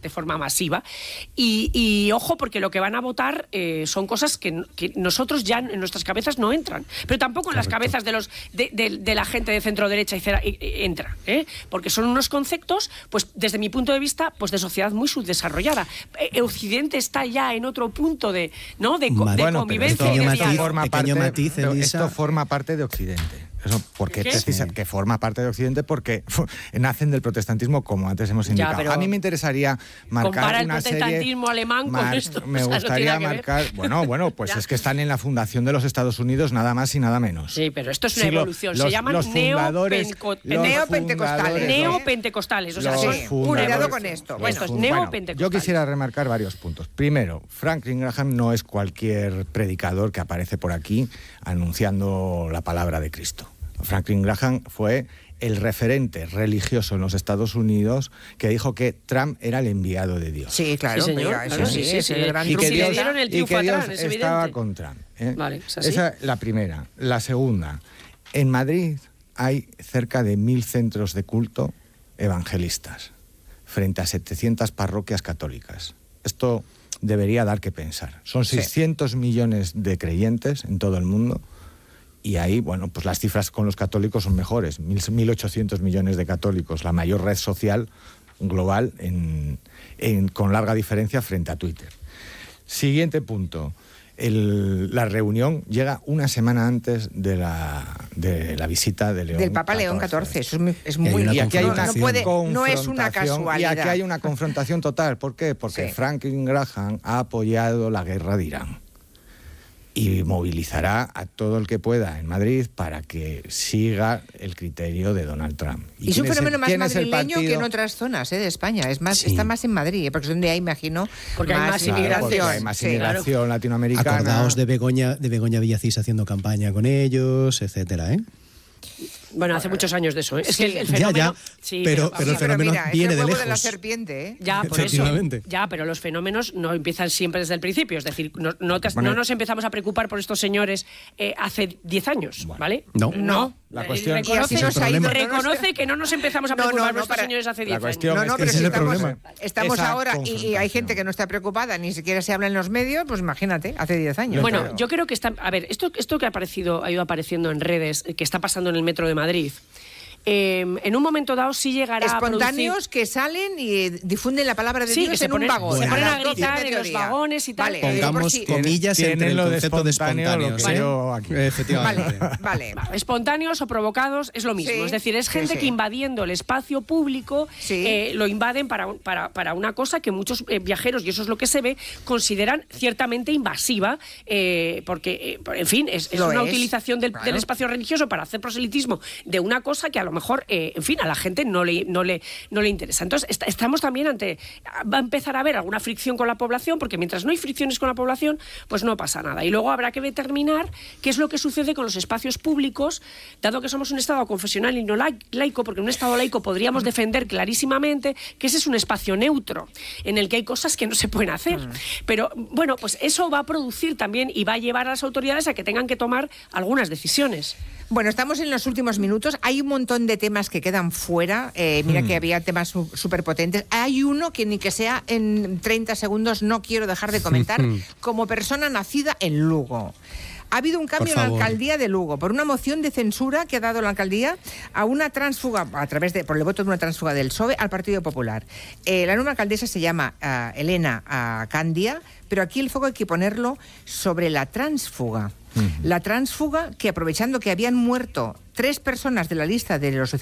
de forma masiva. Y ojo, porque lo que van a votar son cosas que nosotros ya en nuestras cabezas no entran. Pero tampoco en las cabezas de la gente de centro-derecha entra. Porque son unos conceptos, pues desde mi punto de vista, pues de sociedad muy subdesarrollada. Occidente está ya en otro punto de convivencia y de esto forma parte de Occidente. Eso porque que forma parte de Occidente porque nacen del protestantismo, como antes hemos indicado. A mí me interesaría marcar una serie... el protestantismo alemán con esto. Me gustaría marcar... Bueno, pues es que están en la fundación de los Estados Unidos, nada más y nada menos. Sí, pero esto es una evolución. Se llaman neopentecostales. O sea, cuidado con esto. Esto es neopentecostales. Yo quisiera remarcar varios puntos. Primero, Franklin Graham no es cualquier predicador que aparece por aquí anunciando la palabra de Cristo. Franklin Graham fue el referente religioso en los Estados Unidos que dijo que Trump era el enviado de Dios. Sí, claro. Sí, señor. Y que Dios estaba con Trump. Vale, esa es la primera. La segunda, en Madrid hay cerca de 1.000 centros de culto evangelistas frente a 700 parroquias católicas. Esto debería dar que pensar. Son 600 millones de creyentes en todo el mundo. Y ahí, bueno, pues las cifras con los católicos son mejores. 1.800 millones de católicos, la mayor red social global con larga diferencia frente a Twitter. Siguiente punto. La reunión llega una semana antes de la visita de León del Papa León XIV. Eso es muy... Y aquí hay no es una casualidad. Y aquí hay una confrontación total. ¿Por qué? Porque Franklin Graham ha apoyado la guerra de Irán. Y movilizará a todo el que pueda en Madrid para que siga el criterio de Donald Trump. Y es un fenómeno más madrileño que en otras zonas de España. Está más en Madrid, porque es donde hay, imagino, porque hay más inmigración. Hay más inmigración latinoamericana. Acordaos de Begoña Villacís haciendo campaña con ellos, etcétera, ¿eh? Bueno, hace muchos años de eso. Es que el fenómeno... Pero el fenómeno viene de lejos. De la serpiente, ¿eh? Ya, por eso. Ya, pero los fenómenos no empiezan siempre desde el principio. Es decir, no nos empezamos a preocupar por estos señores hace 10 años, ¿vale? No. La cuestión reconoce que no nos empezamos a preocupar por estos señores hace 10 años. No, pero si estamos ahora y hay gente que no está preocupada, ni siquiera se habla en los medios, pues imagínate, hace 10 años. Bueno, yo creo que está... A ver, esto que ha ido apareciendo en redes, que está pasando en el metro de Madrid, en un momento dado sí llegará espontáneos a producir... que salen y difunden la palabra de Dios en un vagón. Se ponen a gritar en los vagones y tal. Vale, pongamos comillas entre el concepto de espontáneos. Efectivamente. Vale. Espontáneos o provocados es lo mismo. Es decir, es gente que invadiendo el espacio público lo invaden para una cosa que muchos viajeros, y eso es lo que se ve, consideran ciertamente invasiva, porque, en fin, es una utilización del espacio religioso para hacer proselitismo de una cosa que a lo mejor, en fin, a la gente no le interesa. Entonces, estamos también va a empezar a haber alguna fricción con la población, porque mientras no hay fricciones con la población, pues no pasa nada. Y luego habrá que determinar qué es lo que sucede con los espacios públicos, dado que somos un Estado confesional y no laico, porque en un Estado laico podríamos defender clarísimamente que ese es un espacio neutro, en el que hay cosas que no se pueden hacer. Pero, bueno, pues eso va a producir también y va a llevar a las autoridades a que tengan que tomar algunas decisiones. Bueno, estamos en los últimos minutos. Hay un montón de temas que quedan fuera. Mira que había temas súper potentes. Hay uno que ni que sea en 30 segundos no quiero dejar de comentar como persona nacida en Lugo. Ha habido un cambio en la alcaldía de Lugo por una moción de censura que ha dado la alcaldía a una tránsfuga, por el voto de una tránsfuga del PSOE al Partido Popular. La nueva alcaldesa se llama Elena Candia, pero aquí el foco hay que ponerlo sobre la tránsfuga. La tránsfuga que, aprovechando que habían muerto 3 personas de la lista de los